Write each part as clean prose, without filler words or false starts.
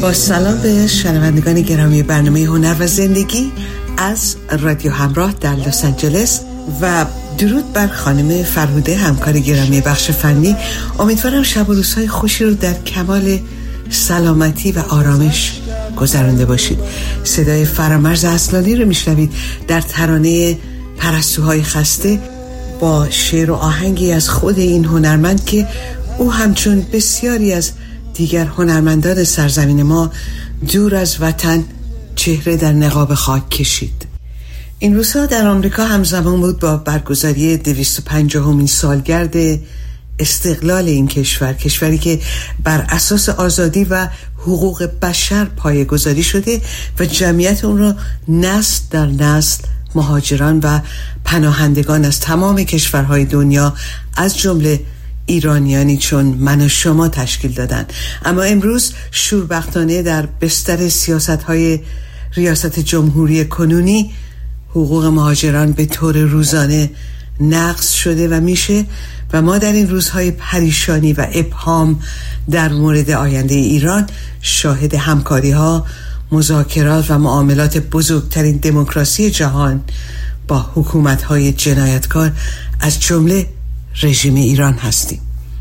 با سلام به شنوندگان گرامی برنامه هنر و زندگی از رادیو همراه در لس آنجلس و درود بر خانم فرهوده همکار گرامی بخش فنی. امیدوارم شب و روزهای خوشی رو در کمال سلامتی و آرامش گذرانده باشید. صدای فرامرز اصلانی رو میشنوید در ترانه پرستوهای خسته با شعر و آهنگی از خود این هنرمند که او همچون بسیاری از دیگر هنرمندان سرزمین ما دور از وطن چهره در نقاب خاک کشید. این روزها در آمریکا همزمان بود با برگزاری 250مین سالگرد استقلال این کشور، کشوری که بر اساس آزادی و حقوق بشر پایه‌گذاری شده و جمعیت اون را نسل در نسل مهاجران و پناهندگان از تمام کشورهای دنیا از جمله ایرانیانی چون من و شما تشکیل دادن. اما امروز شوربختانه در بستر سیاست‌های ریاست جمهوری کنونی حقوق مهاجران به طور روزانه نقض شده و میشه و ما در این روزهای پریشانی و ابهام در مورد آینده ایران شاهد همکاری‌ها، مذاکرات و معاملات بزرگترین دموکراسی جهان با حکومت‌های جنایتکار از جمله رژیم ایران هستیم.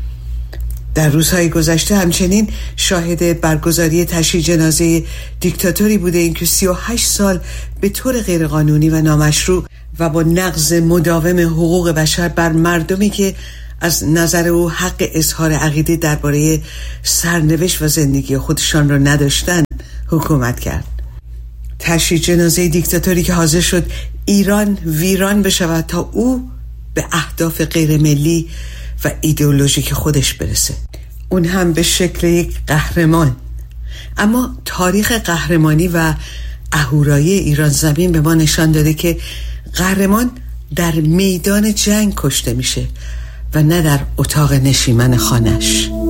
در روزهای گذشته همچنین شاهد برگزاری تشییع جنازه دیکتاتوری بوده این که 38 سال به طور غیرقانونی و نامشروع و با نقض مداوم حقوق بشر بر مردمی که از نظر او حق اظهار عقیده درباره سرنوشت و زندگی خودشان را نداشتند حکومت کرد. تشییع جنازه دیکتاتوری که حاضر شد ایران ویران بشود تا او به اهداف غیر ملی و ایدئولوژیک خودش برسه، اون هم به شکل یک قهرمان. اما تاریخ قهرمانی و اهورایی ایران زمین به ما نشان داده که قهرمان در میدان جنگ کشته میشه و نه در اتاق نشیمن خانش.